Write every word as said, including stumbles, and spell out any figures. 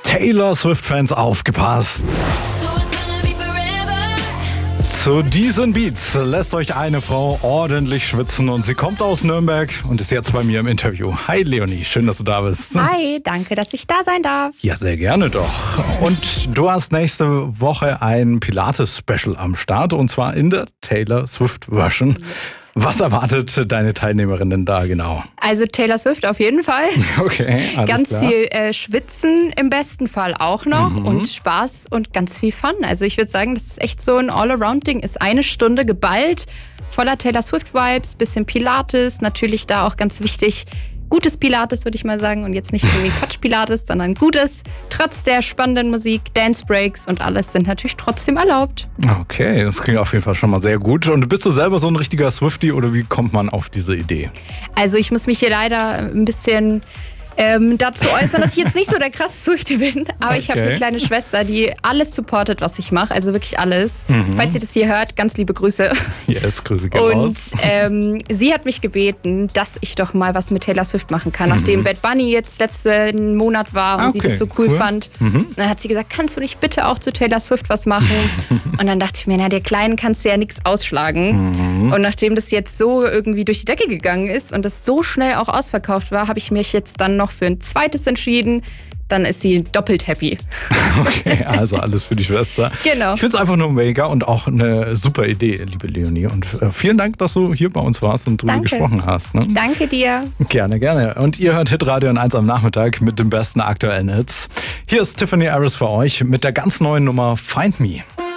Taylor Swift-Fans aufgepasst. Zu diesen Beats lässt euch eine Frau ordentlich schwitzen und sie kommt aus Nürnberg und ist jetzt bei mir im Interview. Hi Leonie, schön, dass du da bist. Hi, danke, dass ich da sein darf. Ja, sehr gerne doch. Und du hast nächste Woche ein Pilates-Special am Start und zwar in der Taylor Swift-Version. Yes. Was erwartet deine Teilnehmerin da genau? Also Taylor Swift auf jeden Fall. Okay, alles Ganz klar. viel äh, Schwitzen im besten Fall auch noch Mhm. und Spaß und ganz viel Fun. Also ich würde sagen, das ist echt so ein All-Around-Ding. Ist eine Stunde geballt, voller Taylor Swift-Vibes, bisschen Pilates. Natürlich da auch ganz wichtig, gutes Pilates, würde ich mal sagen. Und jetzt nicht irgendwie Quatsch-Pilates, sondern gutes. Trotz der spannenden Musik, Dance-Breaks und alles sind natürlich trotzdem erlaubt. Okay, das klingt auf jeden Fall schon mal sehr gut. Und bist du selber so ein richtiger Swiftie oder wie kommt man auf diese Idee? Also ich muss mich hier leider ein bisschen ähm, dazu äußern, dass ich jetzt nicht so der krasse Swiftie bin. Aber Okay. ich habe eine kleine Schwester, die alles supportet, was ich mache. Also wirklich alles. Mhm. Falls ihr das hier hört, ganz liebe Grüße. Yes, Grüße gehen Und raus. ähm, sie hat mich gebeten, dass ich doch mal was mit Taylor Swift machen kann. Nachdem Bad Bunny jetzt letzten Monat war und Ah, sie okay, das so cool, cool. fand. Mhm. Dann hat sie gesagt, kannst du nicht bitte auch zu Taylor Swift was machen? Und dann dachte ich mir, na, der Kleinen kannst du ja nichts ausschlagen. Mhm. Und nachdem das jetzt so irgendwie durch die Decke gegangen ist und das so schnell auch ausverkauft war, habe ich mich jetzt dann noch für ein zweites entschieden. Dann ist sie doppelt happy. Okay, also alles für die Schwester. Genau. Ich finde es einfach nur mega und auch eine super Idee, liebe Leonie. Und äh, vielen Dank, dass du hier bei uns warst und drüber Danke. gesprochen hast. Ne? Danke dir. Gerne, gerne. Und ihr hört Hitradio an eins am Nachmittag mit dem besten aktuellen Hits. Hier ist Tiffany Harris für euch mit der ganz neuen Nummer Find Me.